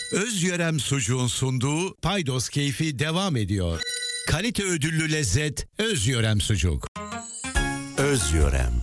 Özyörem sucuğun sunduğu Paydos keyfi devam ediyor. Kalite ödüllü lezzet Özyörem sucuk. Özyörem.